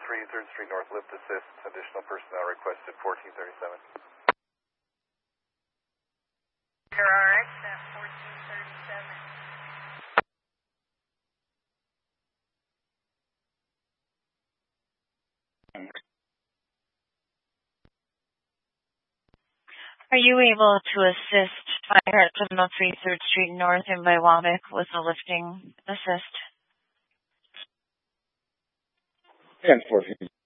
3rd Street North, lift assist. Additional personnel requested 1437. You're RX at 1437. Are you able to assist fire at 703 3rd Street North in Biwabik with a lifting assist? 10-14.